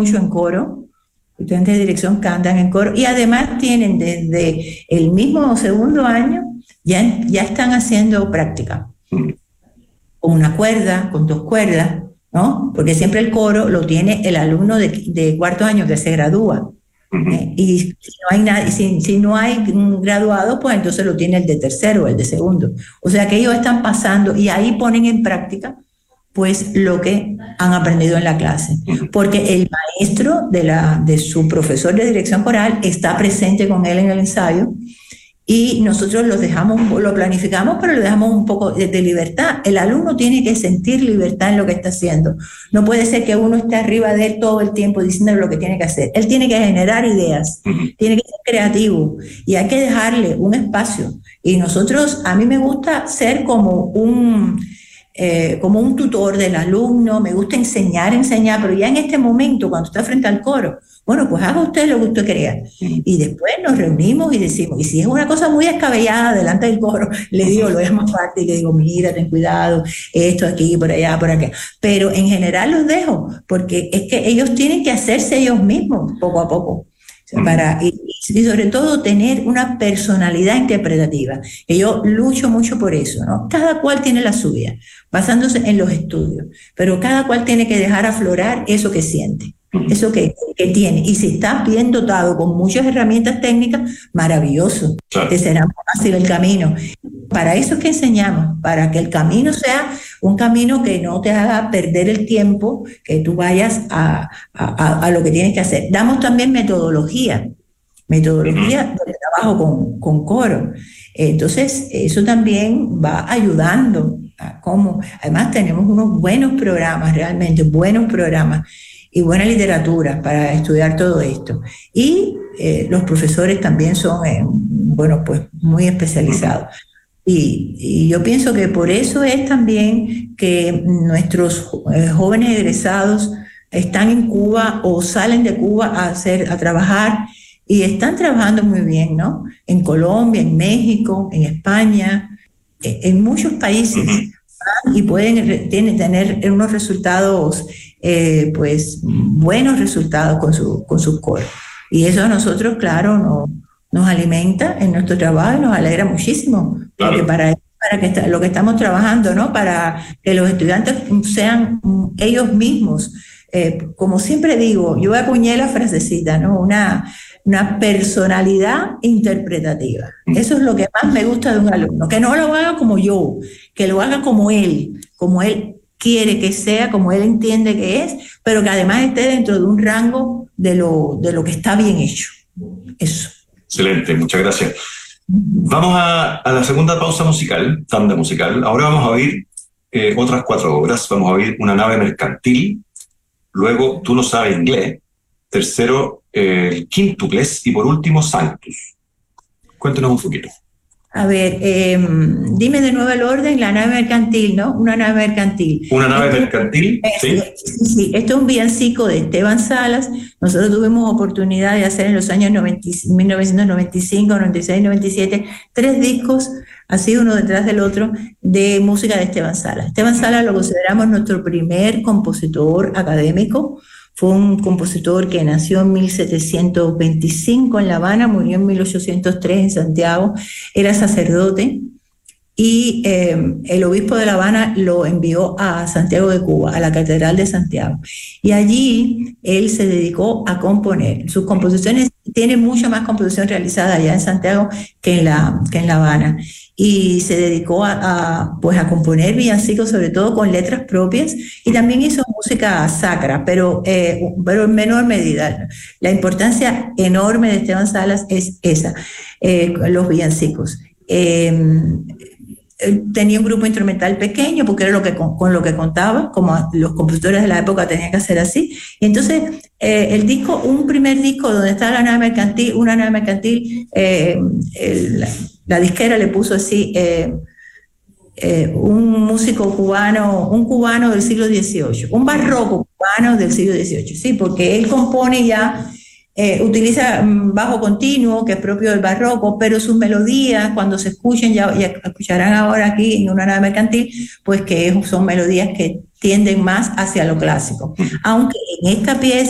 mucho en coro, estudiantes de dirección cantan en coro, y además tienen desde el mismo segundo año, ya están haciendo práctica, con una cuerda, con 2 cuerdas, ¿no? Porque siempre el coro lo tiene el alumno de cuarto año que se gradúa. Y si no hay un graduado, pues entonces lo tiene el de tercero o el de segundo. O sea que ellos están pasando y ahí ponen en práctica pues lo que han aprendido en la clase, porque el maestro de su profesor de dirección coral está presente con él en el ensayo, y nosotros lo planificamos, pero le dejamos un poco de libertad. El alumno tiene que sentir libertad en lo que está haciendo. No puede ser que uno esté arriba de él todo el tiempo diciéndole lo que tiene que hacer. Él tiene que generar ideas, tiene que ser creativo, y hay que dejarle un espacio. Y a mí me gusta ser como un tutor del alumno, me gusta enseñar, pero ya en este momento, cuando está frente al coro, bueno, pues haga usted lo que usted crea. Y después nos reunimos y decimos, y si es una cosa muy descabellada delante del coro, le digo, lo es más fácil, le digo, mira, ten cuidado, esto aquí, por allá, por acá. Pero en general los dejo, porque es que ellos tienen que hacerse ellos mismos, poco a poco. Y sobre todo tener una personalidad interpretativa, que yo lucho mucho por eso, ¿no? Cada cual tiene la suya, basándose en los estudios, pero cada cual tiene que dejar aflorar eso que siente, eso que tiene, y si está bien dotado con muchas herramientas técnicas, maravilloso, te será más fácil el camino. Para eso es que enseñamos, para que el camino sea un camino que no te haga perder el tiempo, que tú vayas a lo que tienes que hacer. Damos también metodología de trabajo con coro. Entonces, eso también va ayudando a cómo. Además, tenemos unos buenos programas, realmente buenos programas, y buena literatura para estudiar todo esto. Y los profesores también son, pues muy especializados. Y yo pienso que por eso es también que nuestros jóvenes egresados están en Cuba o salen de Cuba a trabajar, y están trabajando muy bien, ¿no? En Colombia, en México, en España, en muchos países, y pueden tener unos resultados, pues buenos resultados con sus coros. Y eso a nosotros, claro, nos alimenta en nuestro trabajo y nos alegra muchísimo, porque para que lo que estamos trabajando, ¿no? Para que los estudiantes sean ellos mismos. Como siempre digo, yo acuñé la frasecita, ¿no? Una personalidad interpretativa. Eso es lo que más me gusta de un alumno, que no lo haga como yo, que lo haga como él quiere que sea, como él entiende que es, pero que además esté dentro de un rango de lo que está bien hecho. Eso. Excelente, muchas gracias. Vamos a la segunda pausa musical, tanda musical. Ahora vamos a oír otras 4 obras. Vamos a oír Una nave mercantil, luego Tú no sabes inglés, tercero el Quíntuples, y por último Sanctus. Cuéntenos un poquito. A ver, dime de nuevo el orden. La nave mercantil, ¿no? Una nave mercantil. Una nave mercantil, ¿sí? Sí, esto es un villancico de Esteban Salas. Nosotros tuvimos oportunidad de hacer en los años 1995, 96, 97, 3 discos, así uno detrás del otro, de música de Esteban Salas. Esteban Salas lo consideramos nuestro primer compositor académico. Fue un compositor que nació en 1725 en La Habana, murió en 1803 en Santiago, era sacerdote, y el obispo de La Habana lo envió a Santiago de Cuba, a la Catedral de Santiago. Y allí él se dedicó a componer. Sus composiciones tienen mucha más composición realizada allá en Santiago que en La Habana. Y se dedicó a componer villancicos, sobre todo con letras propias, y también hizo música sacra, pero en menor medida. La importancia enorme de Esteban Salas es esa, los villancicos. Tenía un grupo instrumental pequeño porque era con lo que contaba, como los compositores de la época tenían que hacer así. Y entonces un primer disco donde está una nave mercantil, la disquera le puso así, un músico cubano, un cubano del siglo XVIII, un barroco cubano del siglo XVIII, sí, porque él compone ya. Utiliza bajo continuo, que es propio del barroco, pero sus melodías, cuando se escuchen, ya escucharán ahora aquí en Una nave mercantil, pues que son melodías que tienden más hacia lo clásico. Aunque en esta pieza